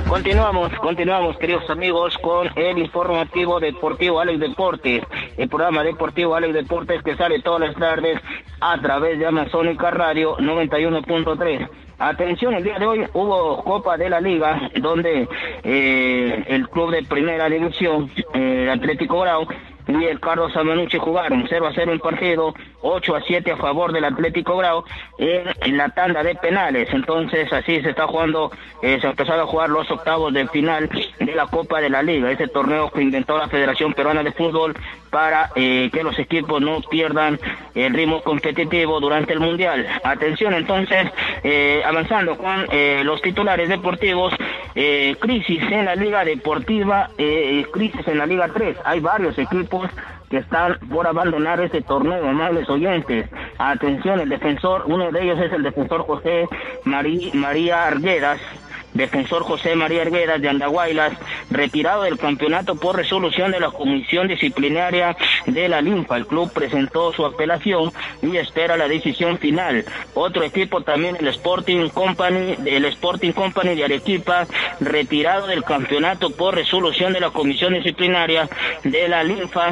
Continuamos, queridos amigos, con el informativo deportivo Alex Deportes, el programa deportivo Alex Deportes que sale todas las tardes a través de Amazónica Radio 91.3. Atención, el día de hoy hubo Copa de la Liga, donde el club de primera división, el Atlético Grau, y el Carlos Samanuche jugaron 0-0 el partido, 8-7 a favor del Atlético Grau en la tanda de penales. Entonces así se está jugando, se empezaron a jugar los octavos de final de la Copa de la Liga, ese torneo que inventó la Federación Peruana de Fútbol para que los equipos no pierdan el ritmo competitivo durante el Mundial. Atención entonces, avanzando con los titulares deportivos, crisis en la Liga Deportiva, crisis en la Liga 3, hay varios equipos que están por abandonar este torneo, amables oyentes. Atención, el defensor, uno de ellos es el defensor José María Arguedas, de Andahuaylas, retirado del campeonato por resolución de la Comisión Disciplinaria de la Linfa. El club presentó su apelación y espera la decisión final. Otro equipo también, el Sporting Company de Arequipa, retirado del campeonato por resolución de la Comisión Disciplinaria de la Linfa.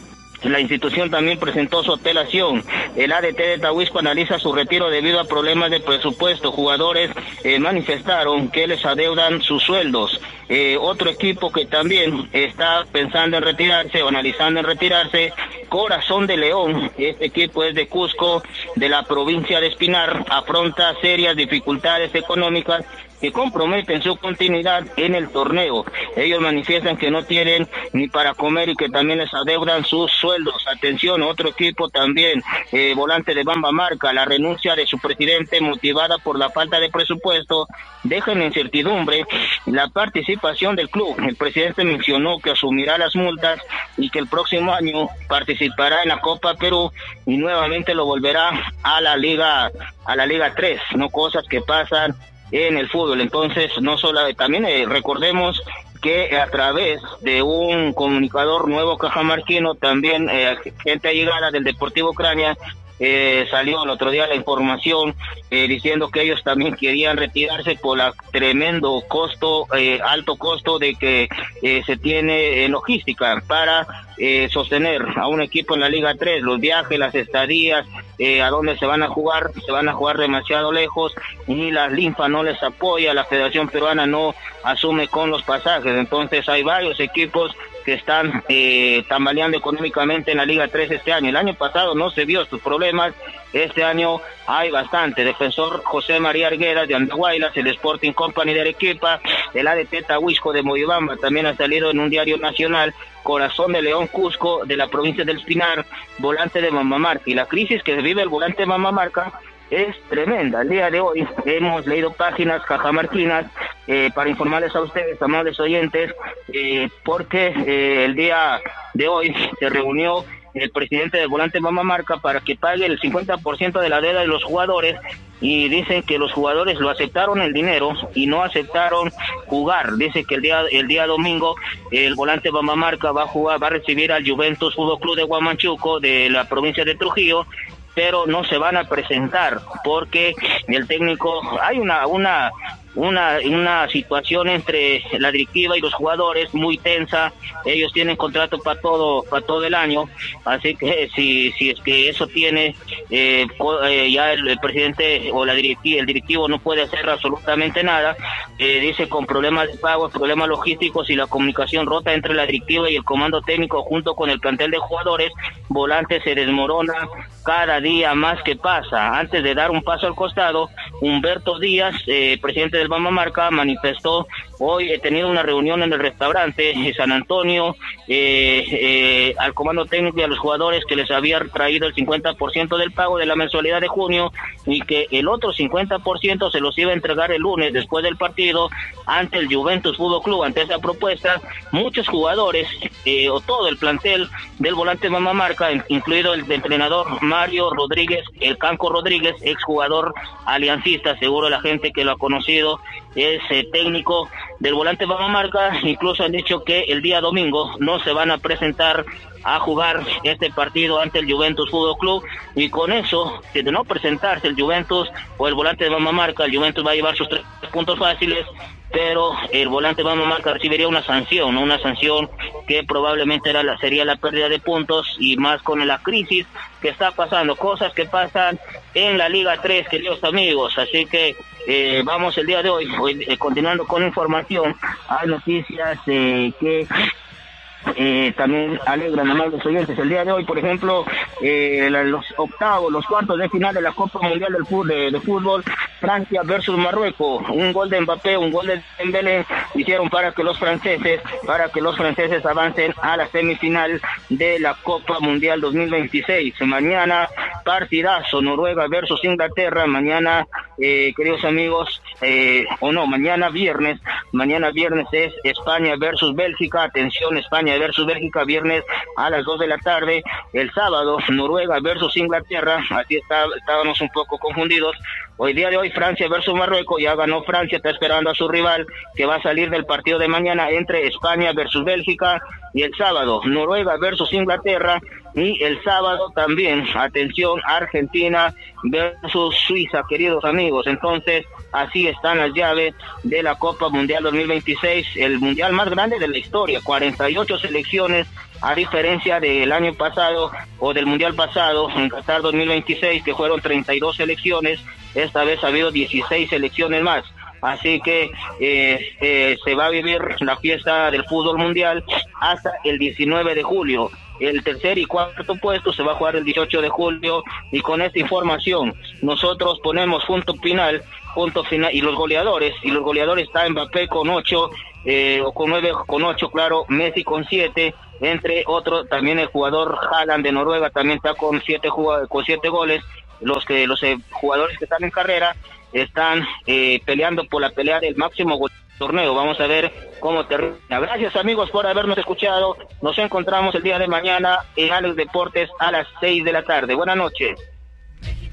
La institución también presentó su apelación. El ADT de Tahuisco analiza su retiro debido a problemas de presupuesto. Jugadores manifestaron que les adeudan sus sueldos. Otro equipo que también está pensando en retirarse o analizando en retirarse, Corazón de León. Este equipo es de Cusco, de la provincia de Espinar, afronta serias dificultades económicas que comprometen su continuidad en el torneo. Ellos manifiestan que no tienen ni para comer y que también les adeudan sus sueldos. Atención, otro equipo también, Volante de Bamba Marca, la renuncia de su presidente motivada por la falta de presupuesto deja en incertidumbre la participación del club. El presidente mencionó que asumirá las multas y que el próximo año participará en la Copa Perú y nuevamente lo volverá a la Liga 3, no cosas que pasan en el fútbol. Entonces, no solo, también recordemos que a través de un comunicador nuevo cajamarquino, también gente allegada del Deportivo Ucrania, salió el otro día la información diciendo que ellos también querían retirarse por el tremendo costo, alto costo de que se tiene en logística para sostener a un equipo en la Liga 3, los viajes, las estadías, a dónde se van a jugar demasiado lejos y la Linfa no les apoya, la Federación Peruana no asume con los pasajes. Entonces hay varios equipos que están tambaleando económicamente en la Liga 3 este año. El año pasado no se vio estos problemas, este año hay bastante. Defensor José María Arguedas de Andahuaylas, el Sporting Company de Arequipa, el ADT Tahuisco de Moyobamba, también ha salido en un diario nacional. Corazón de León Cusco, de la provincia del Espinar, Volante de Mamamarca. Y la crisis que vive el Volante de Mamamarca es tremenda. El día de hoy hemos leído páginas cajamarquinas para informarles a ustedes, amables oyentes, porque el día de hoy se reunió el presidente del Volante Mamamarca para que pague el 50% de la deuda de los jugadores, y dicen que los jugadores lo aceptaron el dinero y no aceptaron jugar. Dice que el día domingo el Volante Mamamarca va a recibir al Juventus Fútbol Club de Huamanchuco de la provincia de Trujillo, pero no se van a presentar porque el técnico, hay una situación entre la directiva y los jugadores muy tensa. Ellos tienen contrato para todo el año, así que si es que eso tiene ya el presidente o el directivo no puede hacer absolutamente nada. Dice, con problemas de pagos, problemas logísticos y la comunicación rota entre la directiva y el comando técnico junto con el plantel de jugadores, Volante se desmorona cada día más que pasa. Antes de dar un paso al costado, Humberto Díaz, presidente del Mamamarca, manifestó: hoy he tenido una reunión en el restaurante San Antonio al comando técnico y a los jugadores que les había traído el 50% del pago de la mensualidad de junio y que el otro 50% se los iba a entregar el lunes después del partido ante el Juventus Fútbol Club. Ante esa propuesta, muchos jugadores o todo el plantel del Volante Mamamarca, incluido el entrenador Mario Rodríguez, el Canco Rodríguez, exjugador aliancista, seguro la gente que lo ha conocido Puesto es técnico del volante Bamamarca. Incluso han dicho que el día domingo no se van a presentar a jugar este partido ante el Juventus Fútbol Club, y con eso, si de no presentarse el Juventus o el volante de Bamamarca, el Juventus va a llevar sus 3 puntos fáciles, pero el volante Bamamarca recibiría una sanción, ¿no? Una sanción que probablemente sería la pérdida de puntos, y más con la crisis que está pasando, cosas que pasan en la Liga 3, queridos amigos. Así que vamos el día de hoy, continuando con información. Hay noticias que también alegran a más los oyentes. El día de hoy, por ejemplo, los cuartos de final de la Copa Mundial de Fútbol, Francia versus Marruecos. Un gol de Mbappé, un gol de Dembélé hicieron para que los franceses avancen a la semifinal de la Copa Mundial 2026. Mañana partidazo, Noruega versus Inglaterra. Mañana, queridos amigos, mañana viernes es España versus Bélgica. Atención, España versus Bélgica, viernes a las 2 de la tarde. El sábado, Noruega versus Inglaterra. Así estábamos un poco confundidos. Día de hoy, Francia versus Marruecos. Ya ganó Francia, está esperando a su rival, que va a salir del partido de mañana entre España versus Bélgica. Y el sábado, Noruega versus Inglaterra. Y el sábado también, atención, Argentina versus Suiza, queridos amigos. Entonces, así están las llaves de la Copa Mundial 2026, el mundial más grande de la historia, 48 selecciones, a diferencia del año pasado o del mundial pasado, en Qatar 2026, que fueron 32 selecciones. Esta vez ha habido 16 selecciones más. Así que se va a vivir la fiesta del fútbol mundial hasta el 19 de julio. El tercer y cuarto puesto se va a jugar el 18 de julio, y con esta información nosotros ponemos punto final, y los goleadores está Mbappé con 8, o con 9, con 8, claro, Messi con 7, entre otros también el jugador Haaland de Noruega también está con 7 goles. Los jugadores que están en carrera están peleando por la pelea del máximo gol del torneo. Vamos a ver cómo termina. Gracias, amigos, por habernos escuchado. Nos encontramos el día de mañana en Alex Deportes a las 6 de la tarde. Buenas noches.